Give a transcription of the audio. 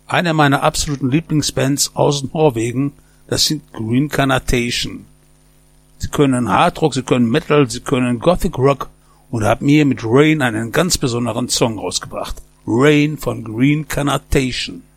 Eine meiner absoluten Lieblingsbands aus Norwegen, das sind Green Carnation. Sie können Hardrock, sie können Metal, sie können Gothic Rock und haben hier mit Rain einen ganz besonderen Song rausgebracht. Rain von Green Carnation.